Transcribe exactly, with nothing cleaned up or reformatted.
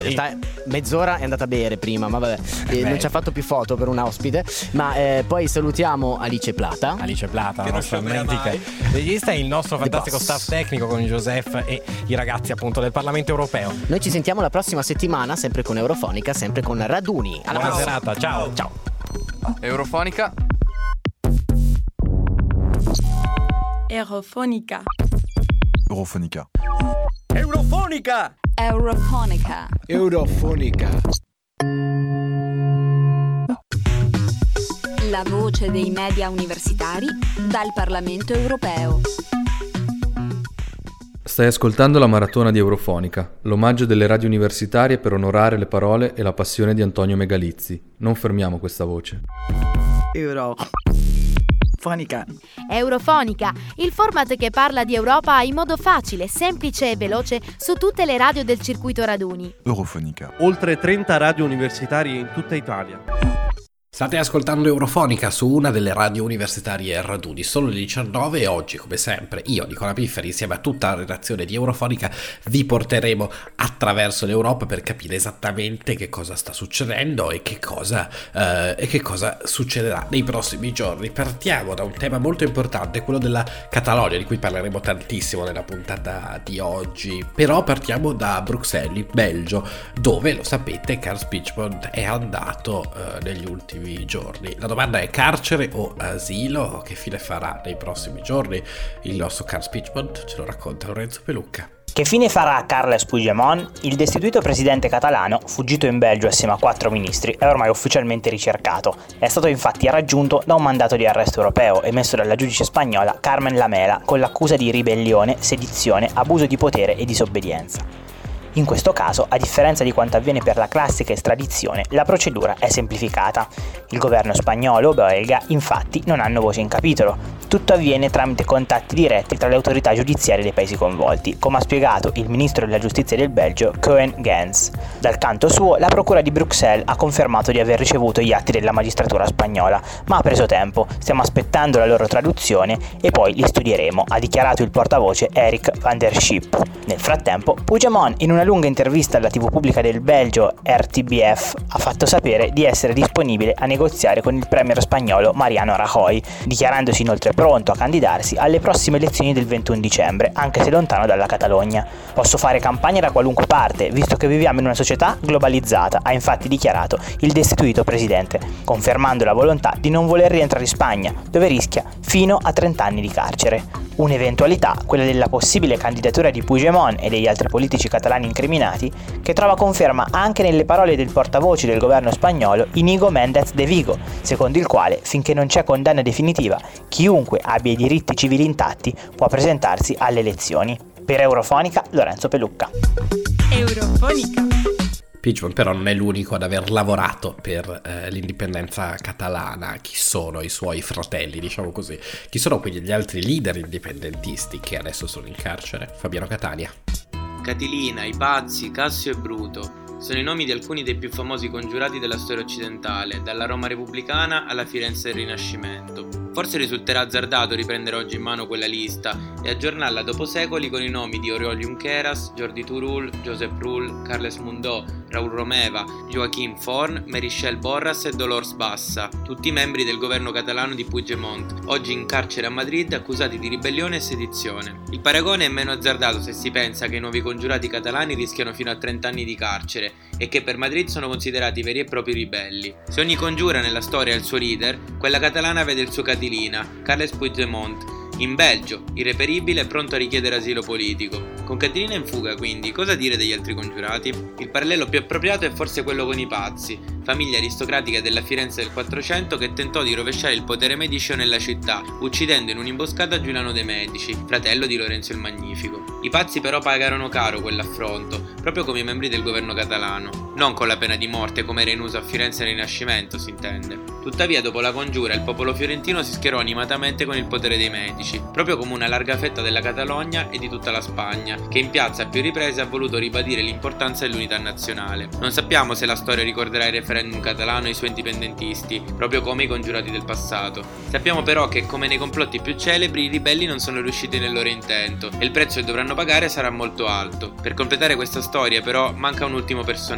In realtà mezz'ora è andata a bere prima, ma vabbè, eh, non ci ha fatto più foto per un ospite. Ma eh, poi salutiamo Alice Plata. Alice Plata, Che la non nostra scioperà mitica mai. regista, e il nostro fantastico boss. staff tecnico con Joseph e i ragazzi appunto del Parlamento Europeo. Noi ci sentiamo la prossima settimana, sempre con Eurofonica, sempre con Raduni. Alla Buona prossima. serata, ciao. Ciao. Eurofonica. Eurofonica. Eurofonica. Eurofonica! Eurofonica. Eurofonica. La voce dei media universitari dal Parlamento Europeo. Stai ascoltando la maratona di Eurofonica, l'omaggio delle radio universitarie per onorare le parole e la passione di Antonio Megalizzi. Non fermiamo questa voce. Eurofonica. Eurofonica, il format che parla di Europa in modo facile, semplice e veloce su tutte le radio del circuito Raduni. Eurofonica. Oltre trenta radio universitarie in tutta Italia. State ascoltando Eurofonica su una delle radio universitarie Raduni. Sono le diciannove e oggi, come sempre, io, Nicola Pifferi, insieme a tutta la redazione di Eurofonica, vi porteremo attraverso l'Europa per capire esattamente che cosa sta succedendo e che cosa, eh, e che cosa succederà nei prossimi giorni. Partiamo da un tema molto importante, quello della Catalogna, di cui parleremo tantissimo nella puntata di oggi. Però partiamo da Bruxelles, in Belgio, dove, lo sapete, Carles Puigdemont è andato eh, negli ultimi giorni. La domanda è: carcere o asilo? Che fine farà nei prossimi giorni il nostro Carles Puigdemont? Ce lo racconta Lorenzo Pelucca. Che fine farà Carles Puigdemont? Il destituito presidente catalano, fuggito in Belgio assieme a quattro ministri, è ormai ufficialmente ricercato. È stato infatti raggiunto da un mandato di arresto europeo emesso dalla giudice spagnola Carmen Lamela con l'accusa di ribellione, sedizione, abuso di potere e disobbedienza. In questo caso, a differenza di quanto avviene per la classica estradizione, la procedura è semplificata. Il governo spagnolo o belga, infatti, non hanno voce in capitolo. Tutto avviene tramite contatti diretti tra le autorità giudiziarie dei paesi coinvolti, come ha spiegato il ministro della giustizia del Belgio, Koen Gens. Dal canto suo, la procura di Bruxelles ha confermato di aver ricevuto gli atti della magistratura spagnola, ma ha preso tempo. Stiamo aspettando la loro traduzione e poi li studieremo, ha dichiarato il portavoce Eric van der Schip. Nel frattempo, Puigdemont, in una lunga intervista alla tivù pubblica del Belgio R T B F, ha fatto sapere di essere disponibile a negoziare con il premier spagnolo Mariano Rajoy, dichiarandosi inoltre pronto a candidarsi alle prossime elezioni del ventuno dicembre, anche se lontano dalla Catalogna. Posso fare campagna da qualunque parte, visto che viviamo in una società globalizzata, ha infatti dichiarato il destituito presidente, confermando la volontà di non voler rientrare in Spagna, dove rischia fino a trenta anni di carcere. Un'eventualità, quella della possibile candidatura di Puigdemont e degli altri politici catalani incriminati, che trova conferma anche nelle parole del portavoce del governo spagnolo Inigo Méndez de Vigo, secondo il quale, finché non c'è condanna definitiva, chiunque abbia i diritti civili intatti può presentarsi alle elezioni. Per Eurofonica, Lorenzo Pelucca. Eurofonica. Puigdemont però non è l'unico ad aver lavorato per eh, l'indipendenza catalana. Chi sono i suoi fratelli, diciamo così? Chi sono quindi gli altri leader indipendentisti che adesso sono in carcere? Fabiano Catania. Catilina, i Pazzi, Cassio e Bruto sono i nomi di alcuni dei più famosi congiurati della storia occidentale, dalla Roma repubblicana alla Firenze del Rinascimento. Forse risulterà azzardato riprendere oggi in mano quella lista e aggiornarla dopo secoli con i nomi di Oriol Junqueras, Jordi Turull, Josep Rull, Carles Mundó, Raúl Romeva, Joaquim Forn, Meritxell Borras e Dolors Bassa, tutti membri del governo catalano di Puigdemont, oggi in carcere a Madrid accusati di ribellione e sedizione. Il paragone è meno azzardato se si pensa che i nuovi congiurati catalani rischiano fino a trenta anni di carcere e che per Madrid sono considerati veri e propri ribelli. Se ogni congiura nella storia ha il suo leader, quella catalana vede il suo Catilina, Carles Puigdemont, in Belgio, irreperibile e pronto a richiedere asilo politico. Con Catilina in fuga, quindi, cosa dire degli altri congiurati? Il parallelo più appropriato è forse quello con i Pazzi, famiglia aristocratica della Firenze del quattrocento che tentò di rovesciare il potere mediceo nella città, uccidendo in un'imboscata Giuliano de' Medici, fratello di Lorenzo il Magnifico. I Pazzi però pagarono caro quell'affronto, proprio come i membri del governo catalano, non con la pena di morte come era in uso a Firenze nel Rinascimento, si intende. Tuttavia, dopo la congiura, il popolo fiorentino si schierò animatamente con il potere dei Medici, proprio come una larga fetta della Catalogna e di tutta la Spagna, che in piazza a più riprese ha voluto ribadire l'importanza dell'unità nazionale. Non sappiamo se la storia ricorderà il referendum catalano e i suoi indipendentisti, proprio come i congiurati del passato. Sappiamo però che, come nei complotti più celebri, i ribelli non sono riusciti nel loro intento e il prezzo che dovranno pagare sarà molto alto. Per completare questa storia, però, manca un ultimo personaggio.